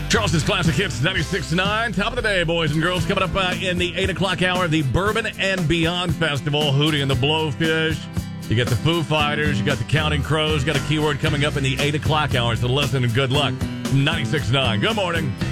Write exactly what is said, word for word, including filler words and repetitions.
Charleston's Classic Hits ninety-six point nine. Top of the day, boys and girls. Coming up uh, in the eight o'clock hour, the Bourbon and Beyond Festival, Hootie and the Blowfish. You got the Foo Fighters, you got the Counting Crows, got a keyword coming up in the eight o'clock hour. So listen and good luck. ninety-six point nine. Good morning.